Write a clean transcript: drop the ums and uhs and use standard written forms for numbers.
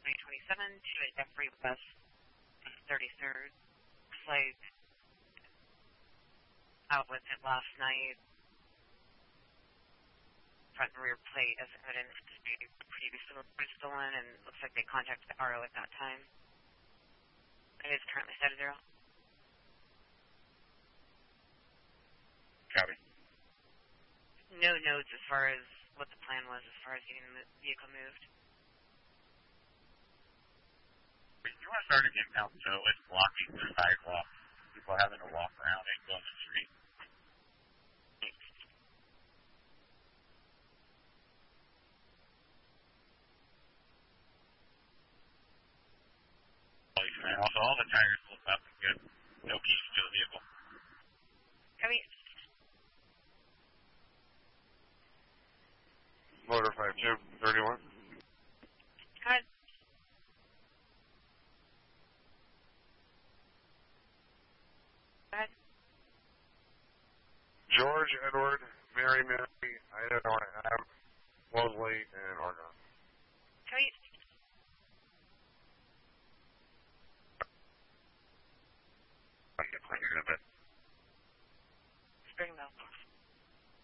2027 to a Jeffrey West 33rd. Looks like outlets hit last night. Front and rear plate as evidence to be previously stolen, and looks like they contacted the RO at that time. It is currently set at 0. Copy. No notes as far as what the plan was as far as getting the vehicle moved. You want to start again now, so it's blocking the sidewalk. People having to walk around and go on the street. And also, all the tires look up and good. No keys to the vehicle. Copy. Motor 5231. Go ahead. Go ahead. George, Edward, Mary, Ida, Wellesley, and Argonne.